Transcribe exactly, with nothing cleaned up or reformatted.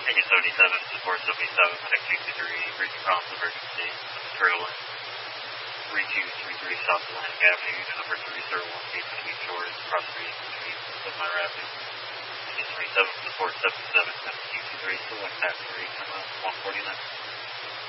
Engine seventy-seven, support seventy-seven, Medic two two three, reaching Promise emergency, trail line, three two three three South Atlantic Avenue, to number three zero one eight between shores, across the between Woodmire Avenue. Engine seventy-seven, support seventy-seven, Medic two two three, select taxi rate, one forty-nine.